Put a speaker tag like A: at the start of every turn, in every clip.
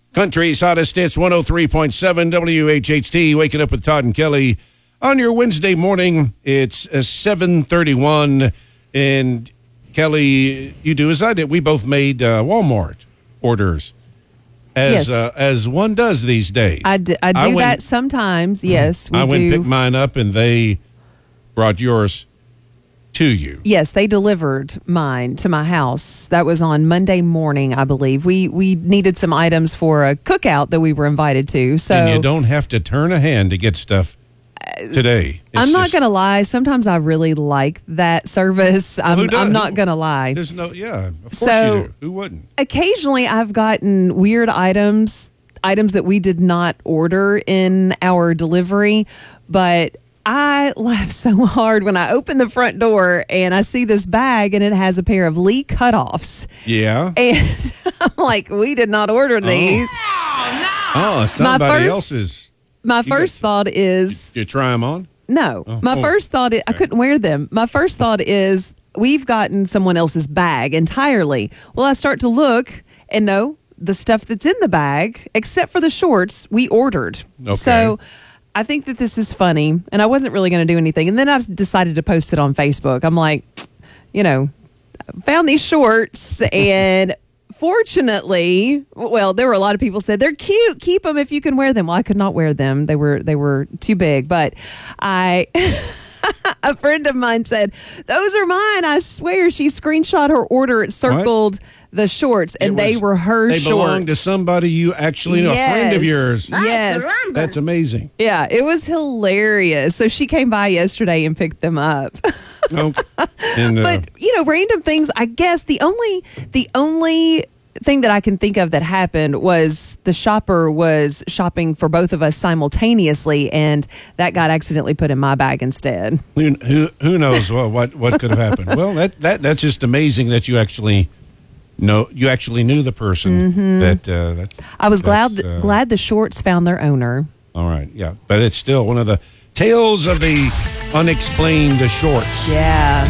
A: Country's hottest hits, 103.7 WHHT. Waking up with Todd and Kelly on your Wednesday morning. It's 7:31, and Kelly, you do as I did. We both made Walmart orders, as one does these days.
B: I do that sometimes. Yes, we do.
A: I went and picked mine up, and they brought yours to you.
B: Yes, they delivered mine to my house. That was on Monday morning, I believe. We needed some items for a cookout that we were invited to. So
A: and you don't have to turn a hand to get stuff today.
B: I'm not going to lie. Sometimes I really like that service. I'm not going to lie.
A: There's no, of course you do. Who wouldn't?
B: Occasionally, I've gotten weird items that we did not order in our delivery, but I laugh so hard when I open the front door and I see this bag and it has a pair of Lee cutoffs.
A: Yeah.
B: And I'm like, we did not order these.
A: Oh, somebody else's.
B: My first thought is...
A: Did you try them on?
B: No. First thought is... I couldn't wear them. My first thought is, we've gotten someone else's bag entirely. Well, I start to look and no, the stuff that's in the bag, except for the shorts, we ordered.
A: Okay.
B: So I think that this is funny, and I wasn't really going to do anything. And then I decided to post it on Facebook. I'm like, found these shorts, and fortunately, well, there were a lot of people said they're cute. Keep them if you can wear them. Well, I could not wear them. They were too big. But a friend of mine said, those are mine. I swear, she screenshot her order. It circled the shorts, and they were her shorts.
A: They belong to somebody you actually know, a friend of yours.
B: Yes.
A: That's amazing.
B: Yeah, it was hilarious. So she came by yesterday and picked them up. But, random things, I guess the only thing that I can think of that happened was the shopper was shopping for both of us simultaneously, and that got accidentally put in my bag instead.
A: Who knows what could have happened? Well, that's just amazing that you actually knew the person.
B: Mm-hmm. I was glad the shorts found their owner.
A: All right, yeah, but it's still one of the tales of the unexplained shorts.
B: Yeah.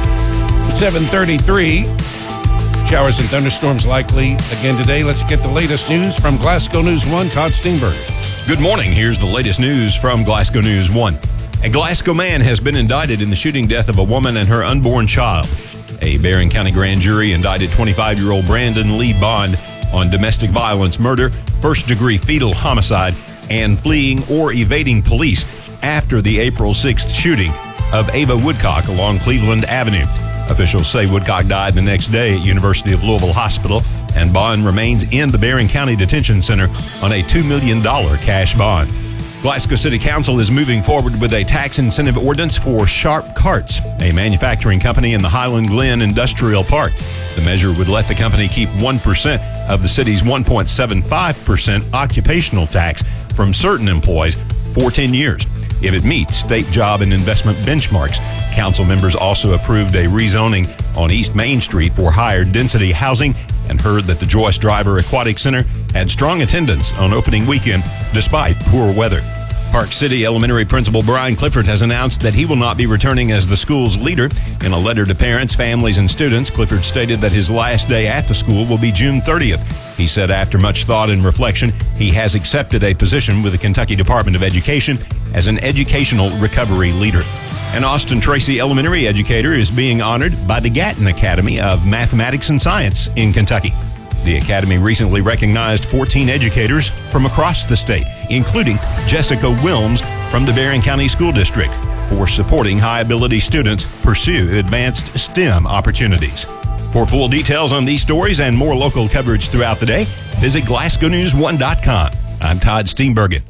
A: 7:33. Showers and thunderstorms likely again today. Let's get the latest news from Glasgow News 1. Todd Stingberg.
C: Good morning. Here's the latest news from Glasgow News 1. A Glasgow man has been indicted in the shooting death of a woman and her unborn child. A Barron County grand jury indicted 25-year-old Brandon Lee Bond on domestic violence, murder, first-degree fetal homicide, and fleeing or evading police after the April 6th shooting of Ava Woodcock along Cleveland Avenue. Officials say Woodcock died the next day at University of Louisville Hospital, and Bond remains in the Barron County Detention Center on a $2 million cash bond. Glasgow City Council is moving forward with a tax incentive ordinance for Sharp Carts, a manufacturing company in the Highland Glen Industrial Park. The measure would let the company keep 1% of the city's 1.75% occupational tax from certain employees for 10 years. If it meets state job and investment benchmarks. Council members also approved a rezoning on East Main Street for higher density housing and heard that the Joyce Driver Aquatic Center had strong attendance on opening weekend despite poor weather. Park City Elementary Principal Brian Clifford has announced that he will not be returning as the school's leader. In a letter to parents, families, and students, Clifford stated that his last day at the school will be June 30th. He said after much thought and reflection, he has accepted a position with the Kentucky Department of Education as an educational recovery leader. An Austin Tracy Elementary educator is being honored by the Gatton Academy of Mathematics and Science in Kentucky. The Academy recently recognized 14 educators from across the state, including Jessica Wilms from the Barron County School District, for supporting high-ability students pursue advanced STEM opportunities. For full details on these stories and more local coverage throughout the day, visit GlasgowNews1.com. I'm Todd Steenbergen.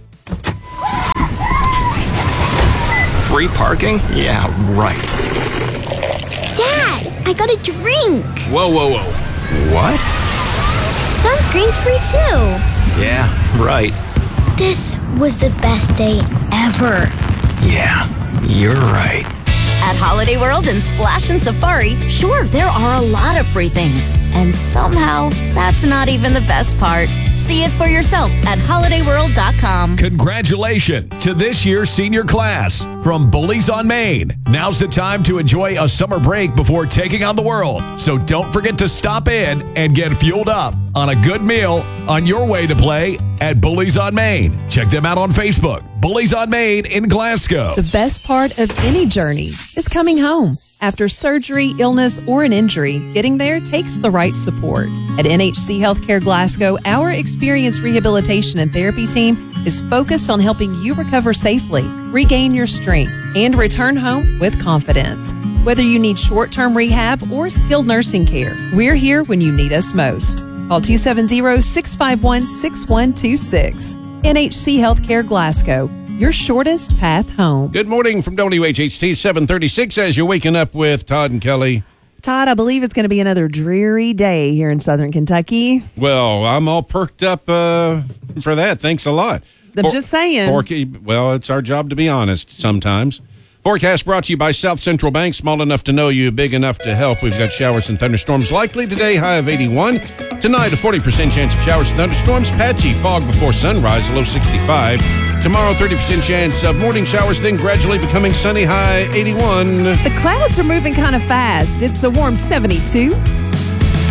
D: Free parking? Yeah, right.
E: Dad, I got a drink.
D: Whoa. What?
E: Sunscreen's free too.
D: Yeah, right.
E: This was the best day ever.
D: Yeah, you're right.
F: At Holiday World and Splash and Safari, sure, there are a lot of free things. And somehow, that's not even the best part. See it for yourself at holidayworld.com.
G: Congratulations to this year's senior class from Bullies on Main. Now's the time to enjoy a summer break before taking on the world. So don't forget to stop in and get fueled up on a good meal on your way to play at Bullies on Main. Check them out on Facebook. Bullies on Main in Glasgow.
B: The best part of any journey is coming home. After surgery, illness, or an injury, getting there takes the right support. At NHC Healthcare Glasgow, our experienced rehabilitation and therapy team is focused on helping you recover safely, regain your strength, and return home with confidence. Whether you need short-term rehab or skilled nursing care, we're here when you need us most. Call 270-651-6126. NHC Healthcare Glasgow, your shortest path home.
A: Good morning from WHHT 736 as you're waking up with Todd and Kelly.
B: Todd, I believe it's going to be another dreary day here in Southern Kentucky.
A: Well, I'm all perked up for that. Thanks a lot.
B: I'm just saying.
A: Well, it's our job to be honest sometimes. Forecast brought to you by South Central Bank. Small enough to know you, big enough to help. We've got showers and thunderstorms likely today, high of 81. Tonight, a 40% chance of showers and thunderstorms. Patchy fog before sunrise, low 65. Tomorrow, 30% chance of morning showers, then gradually becoming sunny, high 81.
B: The clouds are moving kind of fast. It's a warm 72.